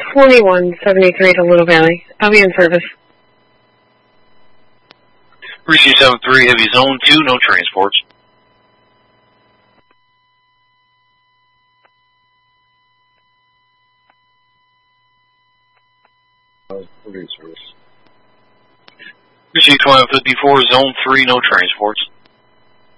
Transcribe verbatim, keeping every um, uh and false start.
twenty-one seventy-three to Little Valley. I'll be in service. Three seven three, heavy zone two, no transports. Three twenty fifty-four, zone three, no transports.